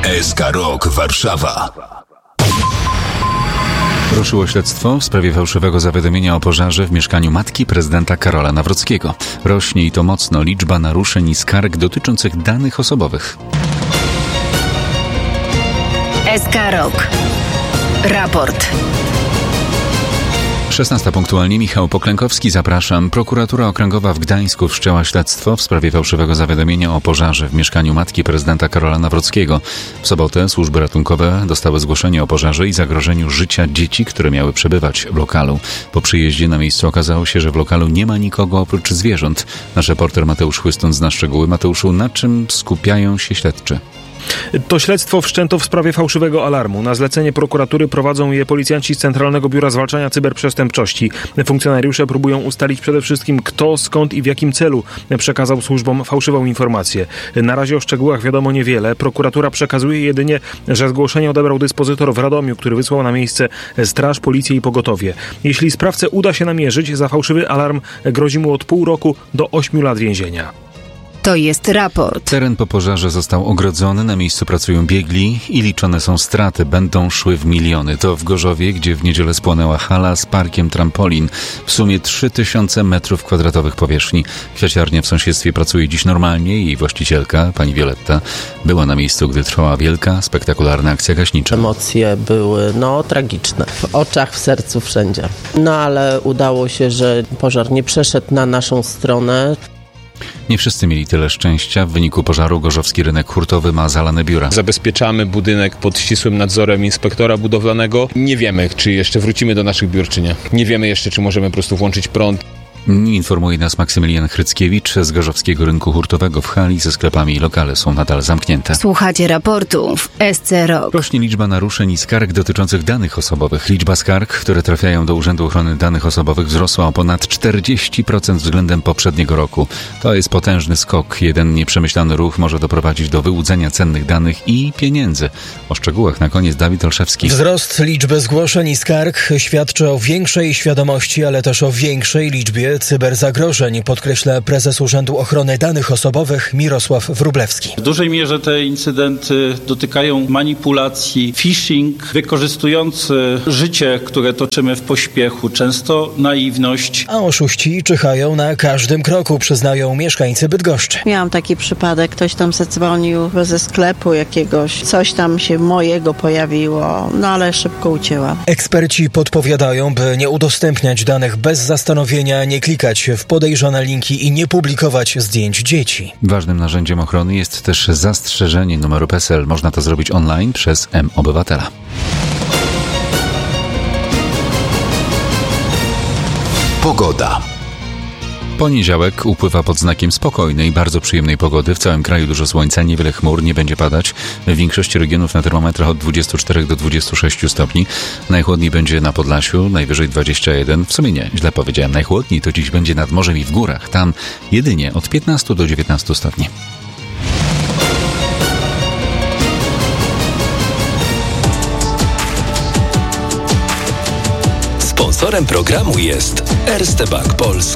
SK Rock Warszawa. Ruszyło śledztwo w sprawie fałszywego zawiadomienia o pożarze w mieszkaniu matki prezydenta Karola Nawrockiego. Rośnie i to mocno liczba naruszeń i skarg dotyczących danych osobowych. SK Rock. Raport. 16 punktualnie. Michał Poklękowski, zapraszam. Prokuratura Okręgowa w Gdańsku wszczęła śledztwo w sprawie fałszywego zawiadomienia o pożarze w mieszkaniu matki prezydenta Karola Nawrockiego. W sobotę służby ratunkowe dostały zgłoszenie o pożarze i zagrożeniu życia dzieci, które miały przebywać w lokalu. Po przyjeździe na miejsce okazało się, że w lokalu nie ma nikogo oprócz zwierząt. Nasz reporter Mateusz Chłystun zna szczegóły. Mateuszu, na czym skupiają się śledczy? To śledztwo wszczęto w sprawie fałszywego alarmu. Na zlecenie prokuratury prowadzą je policjanci z Centralnego Biura Zwalczania Cyberprzestępczości. Funkcjonariusze próbują ustalić przede wszystkim, kto, skąd i w jakim celu przekazał służbom fałszywą informację. Na razie o szczegółach wiadomo niewiele. Prokuratura przekazuje jedynie, że zgłoszenie odebrał dyspozytor w Radomiu, który wysłał na miejsce straż, policję i pogotowie. Jeśli sprawcę uda się namierzyć, za fałszywy alarm grozi mu od pół roku do 8 lat więzienia. To jest raport. Teren po pożarze został ogrodzony, na miejscu pracują biegli i liczone są straty. Będą szły w miliony. To w Gorzowie, gdzie w niedzielę spłonęła hala z parkiem trampolin. W sumie 3000 m2 powierzchni. Kwiaciarnia w sąsiedztwie pracuje dziś normalnie. Jej właścicielka, pani Wioletta, była na miejscu, gdy trwała wielka, spektakularna akcja gaśnicza. Emocje były, tragiczne. W oczach, w sercu, wszędzie. Ale udało się, że pożar nie przeszedł na naszą stronę. Nie wszyscy mieli tyle szczęścia. W wyniku pożaru gorzowski rynek hurtowy ma zalane biura. Zabezpieczamy budynek pod ścisłym nadzorem inspektora budowlanego. Nie wiemy, czy jeszcze wrócimy do naszych biur, czy nie. Nie wiemy jeszcze, czy możemy po prostu włączyć prąd. Informuje nas Maksymilian Chryckiewicz z gorzowskiego rynku hurtowego w hali ze sklepami i lokale są nadal zamknięte. Słuchacie raportu w SC Rock. Rośnie liczba naruszeń i skarg dotyczących danych osobowych. Liczba skarg, które trafiają do Urzędu Ochrony Danych Osobowych, wzrosła o ponad 40% względem poprzedniego roku. To jest potężny skok. Jeden nieprzemyślany ruch może doprowadzić do wyłudzenia cennych danych i pieniędzy. O szczegółach na koniec Dawid Olszewski. Wzrost liczby zgłoszeń i skarg świadczy o większej świadomości, ale też o większej liczbie cyberzagrożeń, podkreśla prezes Urzędu Ochrony Danych Osobowych Mirosław Wróblewski. W dużej mierze te incydenty dotykają manipulacji, phishing, wykorzystujący życie, które toczymy w pośpiechu, często naiwność. A oszuści czyhają na każdym kroku, przyznają mieszkańcy Bydgoszczy. Miałam taki przypadek, ktoś tam zadzwonił ze sklepu jakiegoś, coś tam się mojego pojawiło, ale szybko ucięłam. Eksperci podpowiadają, by nie udostępniać danych bez zastanowienia, nie klikać w podejrzane linki i nie publikować zdjęć dzieci. Ważnym narzędziem ochrony jest też zastrzeżenie numeru PESEL. Można to zrobić online przez mObywatela. Pogoda. Poniedziałek upływa pod znakiem spokojnej, bardzo przyjemnej pogody. W całym kraju dużo słońca, niewiele chmur, nie będzie padać. W większości regionów na termometrach od 24 do 26 stopni. Najchłodniej będzie na Podlasiu, najwyżej 21. W sumie nie, źle powiedziałem. Najchłodniej to dziś będzie nad morzem i w górach. Tam jedynie od 15 do 19 stopni. Sponsorem programu jest Erste Bank Polska.